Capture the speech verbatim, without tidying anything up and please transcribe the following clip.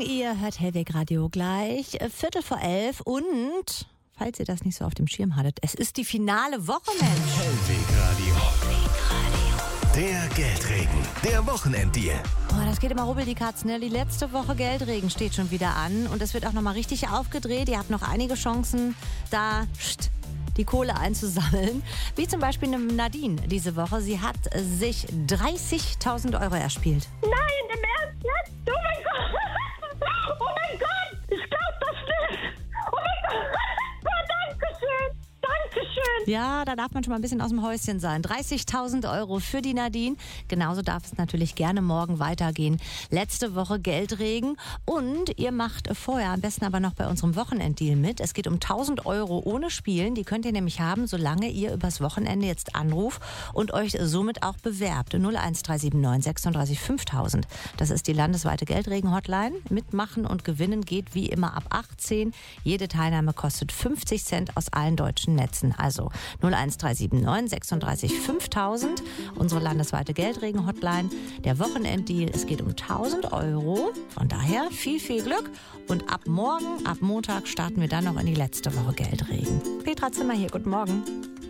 Ihr hört Hellweg Radio gleich. Viertel vor elf und, falls ihr das nicht so auf dem Schirm hattet, es ist die finale Woche, Mensch. Hellweg Radio. Der Geldregen, der Wochenenddeal. Oh, das geht immer rubbel die Katz, ne? Die letzte Woche Geldregen steht schon wieder an und es wird auch nochmal richtig aufgedreht. Ihr habt noch einige Chancen, da pst, die Kohle einzusammeln. Wie zum Beispiel Nadine diese Woche. Sie hat sich dreißigtausend Euro erspielt. Nein, im Ernst jetzt? Oh mein Gott! Oh mein Gott! Ich glaub das nicht! Oh mein Gott! Oh, danke schön! Dankeschön! Ja, da darf man schon mal ein bisschen aus dem Häuschen sein. dreißigtausend Euro für die Nadine. Genauso darf es natürlich gerne morgen weitergehen. Letzte Woche Geldregen und ihr macht vorher am besten aber noch bei unserem Wochenenddeal mit. Es geht um tausend Euro ohne Spielen. Die könnt ihr nämlich haben, solange ihr übers Wochenende jetzt anruft und euch somit auch bewerbt. null eins drei sieben neun sechsunddreißig fünftausend. Das ist die landesweite Geldregen-Hotline. Mitmachen und gewinnen geht wie immer ab achtzehn. Jede Teilnahme kostet fünfzig Cent aus allen deutschen Netzen. Also null eins drei sieben neun sechsunddreißig fünftausend, unsere landesweite Geldregen-Hotline, der Wochenenddeal. Es geht um tausend Euro. Von daher viel, viel Glück. Und ab morgen, ab Montag, starten wir dann noch in die letzte Woche Geldregen. Petra Zimmer hier, guten Morgen.